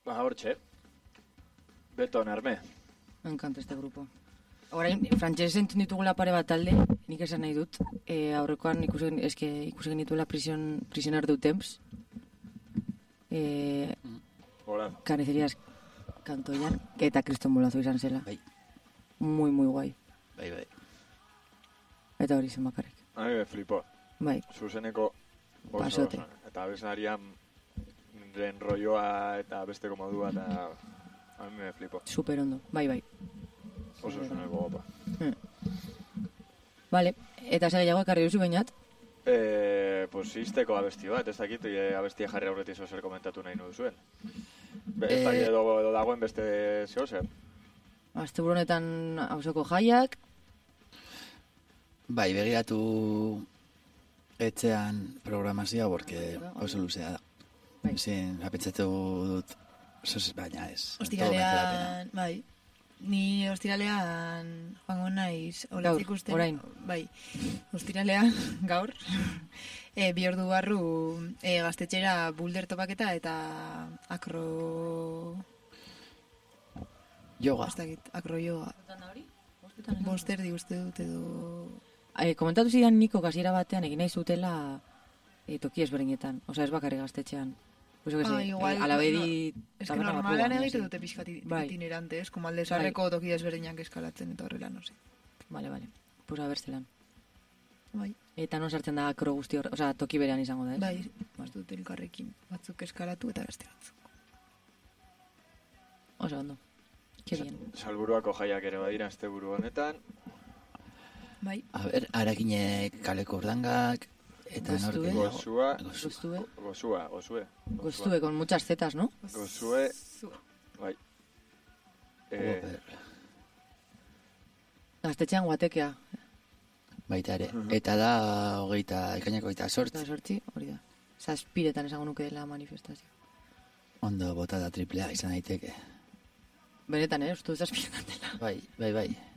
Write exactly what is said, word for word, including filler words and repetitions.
Ba, hortxe. Beton arme. Me encanta este grupo. Orain, frantxez entzun ditugula pare bat talde, nik esan nahi dut. E, aurrekoan ikusen, eske, ikusen dituela prision, prisioner du temps. E, Hola. Carnicerias kantoian, eta Kriston Molazo izan zela. Bai. Muy, muy guai. Bai, bai. Eta hori zen bakarrik. A mi me flipo. Bai. Zuzeneko oso, Pasote. oso. Eta abeslarian den rolloa eta besteko modua eta a mi me flipo. Super ondo, bai, bai. Oso zuzeneko gopa. Hmm. Vale, eta segiago ekarri duzu bainat? Eh, pues izteko abesti bat, ez dakit e, abestia jarri aurretik zer komentatu nahi nu duzuen. Be, ez Eh, dakit edo, edo dagoen beste zeo zer. Azte buronetan hausoko jaiak, Bai, begiratu etxean programazioa, porque oso luzea da. Bai. Ezin, apentsatu dut, sos, baina ez. Ostiralean, bai. Ni ostiralean joango naiz Gaur, olatz ikusten. orain. Bai. Ostiralean gaur. E, bi ordu barru e, gaztetxera bulder topaketa eta akro... Yoga. Ez dakit, akro yoga. Bosterdi uste dut edo... e, komentatu zidan Niko kasiera batean egin nahi zutela e, toki ezberdinetan, osea ez bakarrik gaztetxean. Pues yo que Ah, sé, igual, alabedi... no, es que taberna normalan barruan, egite así. dute pixkat Bai. itinerante, es como alde sarreko toki desberdinak eskalatzen eta horrela, no sé. Vale, vale. Pues a ver zelan. Bai, Eta non sartzen da akro guzti hor, osea toki berean izango da, ez? bai, ez dut elkarrekin batzuk eskalatu eta beste batzuk. Oso ondo. Ke bien. Salburuako jaiak ere badira azte buru honetan. Bai, A ber, arakinek kaleko urdangak, eta Goztue. norte... Gozua, Goztue. gozua, gozue. Goztue, con muchas zetas, ¿no? Gozue, bai. Eh, Joder, Gaztetxean guatekea. baita ere. Eta da, hogeita, ikainako hogeita Eta sortzi. sortzi, hori da. Zazpiretan esango nuke dela manifestazio. Ondo bota da triplea izan daiteke. Benetan, eh? Uste dut zazpiretan dela. Bai, bai, bai.